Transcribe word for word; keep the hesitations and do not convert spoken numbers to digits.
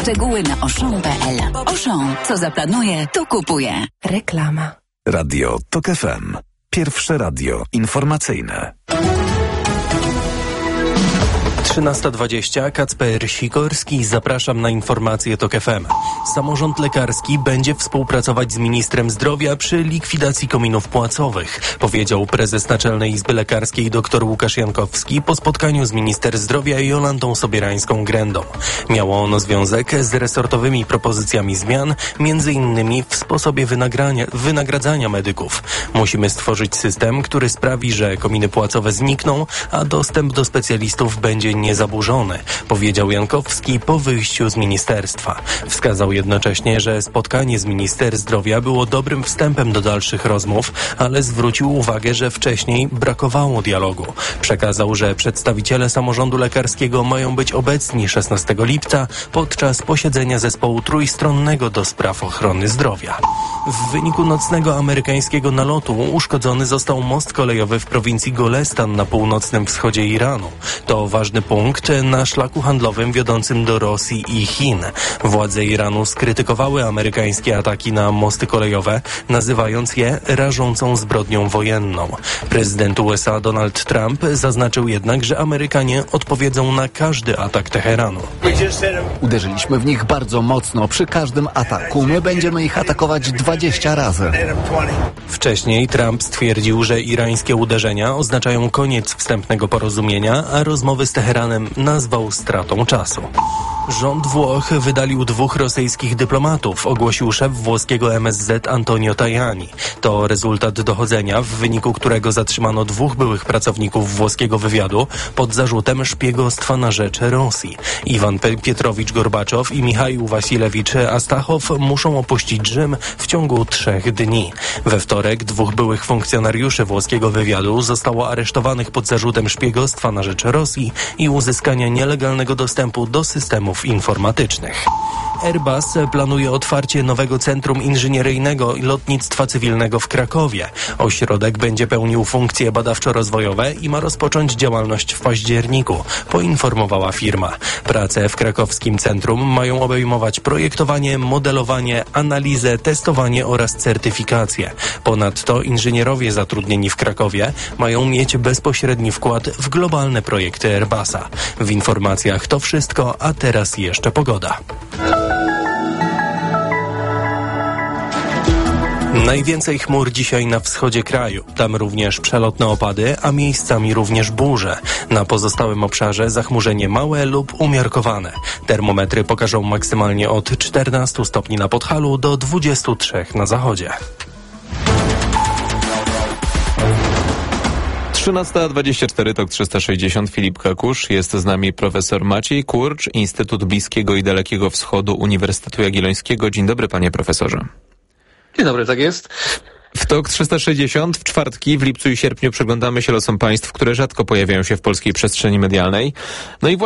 Szczegóły na auchan kropka p l. Auchan, co zaplanuje, to kupuje. Reklama. Radio TOK F M. Pierwsze radio informacyjne. trzynasta dwadzieścia, Kacper Sikorski, zapraszam na informacje TOK F M. Samorząd lekarski będzie współpracować z ministrem zdrowia przy likwidacji kominów płacowych, powiedział prezes Naczelnej Izby Lekarskiej dr Łukasz Jankowski po spotkaniu z minister zdrowia Jolandą Sobierańską-Grendą. Miało ono związek z resortowymi propozycjami zmian, między innymi w sposobie wynagrania, wynagradzania medyków. Musimy stworzyć system, który sprawi, że kominy płacowe znikną, a dostęp do specjalistów będzie niezaburzony, powiedział Jankowski po wyjściu z ministerstwa. Wskazał jednocześnie, że spotkanie z minister zdrowia było dobrym wstępem do dalszych rozmów, ale zwrócił uwagę, że wcześniej brakowało dialogu. Przekazał, że przedstawiciele samorządu lekarskiego mają być obecni szesnastego lipca podczas posiedzenia zespołu trójstronnego do spraw ochrony zdrowia. W wyniku nocnego amerykańskiego nalotu uszkodzony został most kolejowy w prowincji Golestan na północnym wschodzie Iranu. To ważny punkt na szlaku handlowym wiodącym do Rosji i Chin. Władze Iranu skrytykowały amerykańskie ataki na mosty kolejowe, nazywając je rażącą zbrodnią wojenną. Prezydent U S A Donald Trump zaznaczył jednak, że Amerykanie odpowiedzą na każdy atak Teheranu. Uderzyliśmy w nich bardzo mocno. Przy każdym ataku my będziemy ich atakować dwadzieścia razy. Wcześniej Trump stwierdził, że irańskie uderzenia oznaczają koniec wstępnego porozumienia, a rozmowy z Teheranem nazwał stratą czasu. Rząd Włoch wydalił dwóch rosyjskich dyplomatów, ogłosił szef włoskiego M S Z Antonio Tajani. To rezultat dochodzenia, w wyniku którego zatrzymano dwóch byłych pracowników włoskiego wywiadu pod zarzutem szpiegostwa na rzecz Rosji. Iwan Pietrowicz Gorbaczow i Michaił Wasilewicz Astachow muszą opuścić Rzym w ciągu trzech dni. We wtorek dwóch byłych funkcjonariuszy włoskiego wywiadu zostało aresztowanych pod zarzutem szpiegostwa na rzecz Rosji i uzyskania nielegalnego dostępu do systemów informatycznych. Airbus planuje otwarcie nowego Centrum Inżynieryjnego i Lotnictwa Cywilnego w Krakowie. Ośrodek będzie pełnił funkcje badawczo-rozwojowe i ma rozpocząć działalność w październiku, poinformowała firma. Prace w krakowskim centrum mają obejmować projektowanie, modelowanie, analizę, testowanie oraz certyfikację. Ponadto inżynierowie zatrudnieni w Krakowie mają mieć bezpośredni wkład w globalne projekty Airbusa. W informacjach to wszystko, a teraz jeszcze pogoda. Najwięcej chmur dzisiaj na wschodzie kraju. Tam również przelotne opady, a miejscami również burze. Na pozostałym obszarze zachmurzenie małe lub umiarkowane. Termometry pokażą maksymalnie od czternastu stopni na Podhalu do dwudziestu trzech na zachodzie. trzynasta dwadzieścia cztery, TOK trzysta sześćdziesiąt, Filip Kakusz. Jest z nami profesor Maciej Kurcz, Instytut Bliskiego i Dalekiego Wschodu Uniwersytetu Jagiellońskiego. Dzień dobry, panie profesorze. Dzień dobry, tak jest. W TOK trzysta sześćdziesiąt w czwartki, w lipcu i sierpniu przyglądamy się losom państw, które rzadko pojawiają się w polskiej przestrzeni medialnej. No i